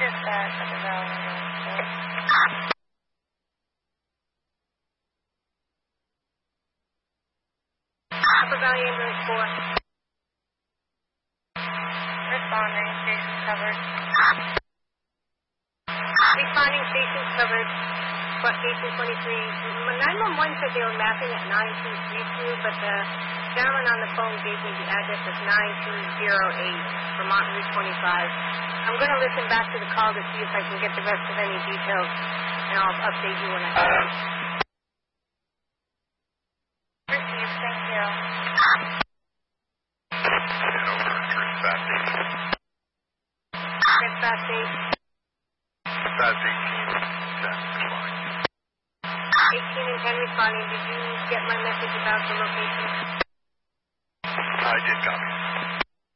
Dispatch at the Valley. Upper Valley Ambulance 4. Responding, station covered. Responding, station covered. Station 23. 911 said they were mapping at 9232, but the gentleman on the phone gave me the address of 9208, Vermont Route 25. I'm going to listen back to the call to see if I can get the rest of any details, and I'll update you when I have them. Received, thank you. Fast 8. Fast 8. Fast 18. 18 and 10 responding. Did you get my message about the location? I did copy.